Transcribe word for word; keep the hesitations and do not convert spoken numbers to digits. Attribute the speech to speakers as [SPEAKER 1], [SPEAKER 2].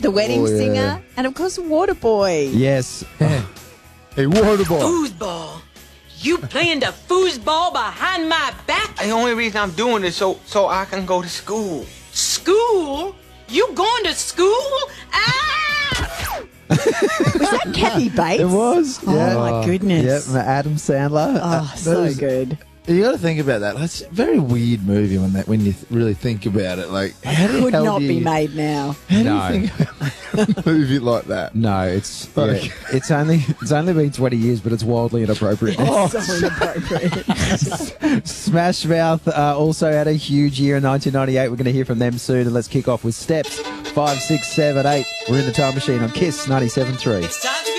[SPEAKER 1] The Wedding
[SPEAKER 2] Oh, yeah.
[SPEAKER 1] Singer, and of course Waterboy.
[SPEAKER 3] Yes.
[SPEAKER 2] Hey, Waterboy.
[SPEAKER 4] Foosball. You playing the foosball behind my back?
[SPEAKER 5] The only reason I'm doing this so so I can go to school.
[SPEAKER 4] School? You going to school? Ah!
[SPEAKER 1] Was that Kathy Bates?
[SPEAKER 3] It was.
[SPEAKER 1] Oh,
[SPEAKER 3] yeah.
[SPEAKER 1] my goodness.
[SPEAKER 3] Yep, Adam Sandler.
[SPEAKER 1] Oh,
[SPEAKER 3] Uh,
[SPEAKER 1] so
[SPEAKER 2] was-
[SPEAKER 1] good.
[SPEAKER 2] You got to think about that. It's a very weird movie when that when you th- really think about it. Like, how the
[SPEAKER 1] Could
[SPEAKER 2] hell
[SPEAKER 1] not
[SPEAKER 2] do
[SPEAKER 1] be
[SPEAKER 2] you,
[SPEAKER 1] made now.
[SPEAKER 2] How
[SPEAKER 3] No.
[SPEAKER 2] do you think a movie like that?
[SPEAKER 3] No, it's
[SPEAKER 2] Like-
[SPEAKER 3] yeah, it's only it's only been twenty years, but it's wildly inappropriate.
[SPEAKER 1] So inappropriate.
[SPEAKER 3] Smash Mouth uh, also had a huge year in nineteen ninety-eight. We're going to hear from them soon, and let's kick off with Steps five, six, seven, eight. We're in the time machine on Kiss ninety-seven point three.
[SPEAKER 4] It's time